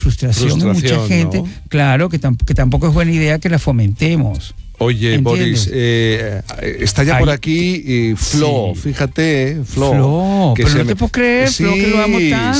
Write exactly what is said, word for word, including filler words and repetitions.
frustración, Frustración, en mucha gente, ¿no? claro, que, tamp- que tampoco es buena idea que la fomentemos. Oye, ¿Entiendes? Boris, eh, está ya Ay, por aquí eh, Flo, sí. fíjate, Flo. Flo, que pero se no me- te puedo creer, Flo, que lo amo Sí, tanto.